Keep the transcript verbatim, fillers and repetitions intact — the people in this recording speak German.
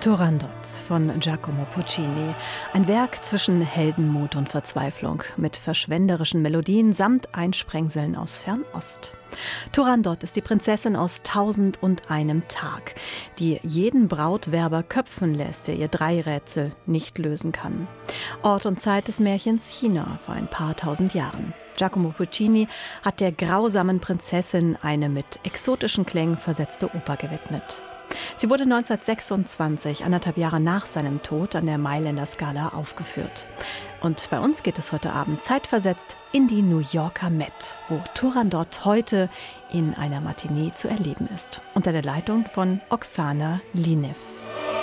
Turandot von Giacomo Puccini. Ein Werk zwischen Heldenmut und Verzweiflung mit verschwenderischen Melodien samt Einsprengseln aus Fernost. Turandot ist die Prinzessin aus Tausend und einem Tag, die jeden Brautwerber köpfen lässt, der ihr drei Rätsel nicht lösen kann. Ort und Zeit des Märchens China vor ein paar tausend Jahren. Giacomo Puccini hat der grausamen Prinzessin eine mit exotischen Klängen versetzte Oper gewidmet. Sie wurde neunzehnhundertsechsundzwanzig, anderthalb Jahre nach seinem Tod, an der Mailänder Scala aufgeführt. Und bei uns geht es heute Abend zeitversetzt in die New Yorker Met, wo Turandot heute in einer Matinee zu erleben ist. Unter der Leitung von Oksana Linev.